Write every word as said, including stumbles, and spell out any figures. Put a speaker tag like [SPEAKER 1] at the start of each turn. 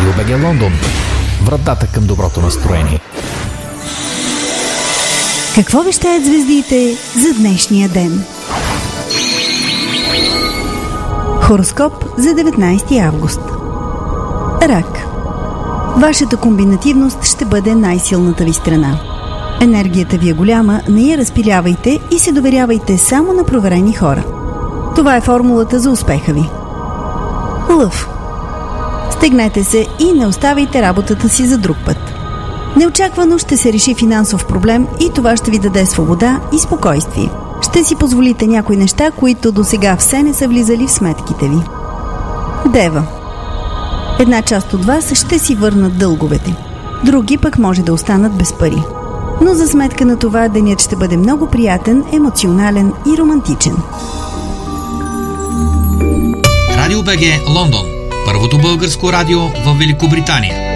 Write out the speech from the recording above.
[SPEAKER 1] Радио БГ Лондон. Вратата към доброто настроение.
[SPEAKER 2] Какво вещаят звездите за днешния ден? Хороскоп за деветнайсети август. Рак. Вашата комбинативност ще бъде най-силната ви страна. Енергията ви е голяма, не я разпилявайте и се доверявайте само на проверени хора. Това е формулата за успеха ви. Лъв. Стегнете се и не оставяйте работата си за друг път. Неочаквано ще се реши финансов проблем и това ще ви даде свобода и спокойствие. Ще си позволите някои неща, които досега все не са влизали в сметките ви. Дева. Една част от вас ще си върнат дълговете. Други пък може да останат без пари. Но за сметка на това денят ще бъде много приятен, емоционален и романтичен.
[SPEAKER 3] Радио БГ Лондон. Първото българско радио в Великобритания.